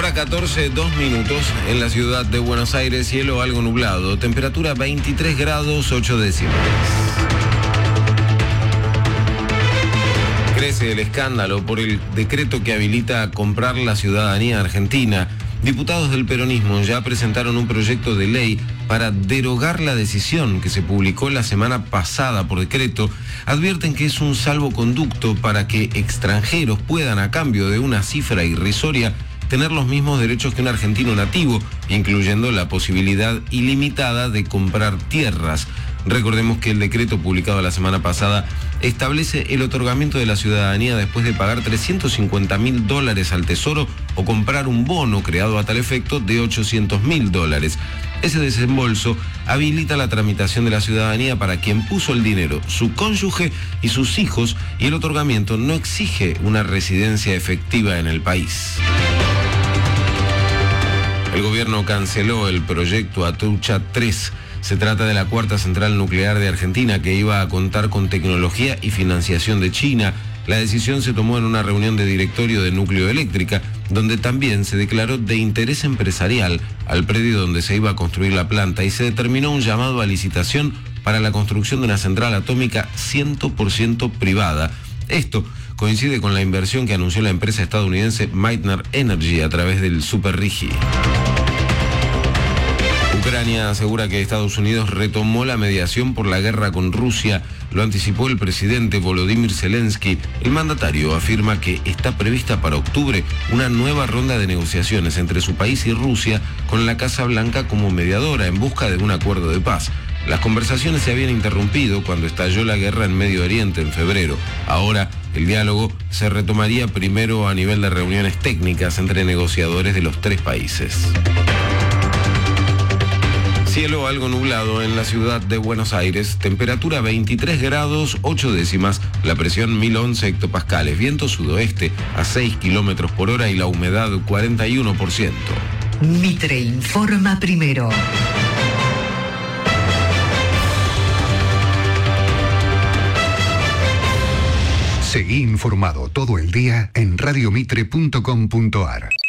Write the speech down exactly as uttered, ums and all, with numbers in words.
Hora catorce, dos minutos en la ciudad de Buenos Aires, cielo algo nublado, temperatura veintitrés grados, ocho décimas. Crece el escándalo por el decreto que habilita a comprar la ciudadanía argentina. Diputados del peronismo ya presentaron un proyecto de ley para derogar la decisión que se publicó la semana pasada por decreto. Advierten que es un salvoconducto para que extranjeros puedan, a cambio de una cifra irrisoria, tener los mismos derechos que un argentino nativo, incluyendo la posibilidad ilimitada de comprar tierras. Recordemos que el decreto publicado la semana pasada establece el otorgamiento de la ciudadanía después de pagar trescientos cincuenta mil dólares al Tesoro o comprar un bono creado a tal efecto de ochocientos mil dólares. Ese desembolso habilita la tramitación de la ciudadanía para quien puso el dinero, su cónyuge y sus hijos, y el otorgamiento no exige una residencia efectiva en el país. El gobierno canceló el proyecto Atucha tres. Se trata de la cuarta central nuclear de Argentina, que iba a contar con tecnología y financiación de China. La decisión se tomó en una reunión de directorio de Núcleo Eléctrica, donde también se declaró de interés empresarial al predio donde se iba a construir la planta y se determinó un llamado a licitación para la construcción de una central atómica cien por ciento privada. Esto coincide con la inversión que anunció la empresa estadounidense Meitner Energy a través del Super Rigi. Ucrania asegura que Estados Unidos retomó la mediación por la guerra con Rusia. Lo anticipó el presidente Volodymyr Zelensky. El mandatario afirma que está prevista para octubre una nueva ronda de negociaciones entre su país y Rusia, con la Casa Blanca como mediadora en busca de un acuerdo de paz. Las conversaciones se habían interrumpido cuando estalló la guerra en Medio Oriente en febrero. Ahora, el diálogo se retomaría primero a nivel de reuniones técnicas entre negociadores de los tres países. Cielo algo nublado en la ciudad de Buenos Aires, temperatura veintitrés grados, ocho décimas, la presión mil once hectopascales, viento sudoeste a seis kilómetros por hora y la humedad cuarenta y uno por ciento. Mitre informa primero. Seguí informado todo el día en radio mitre punto com punto ar.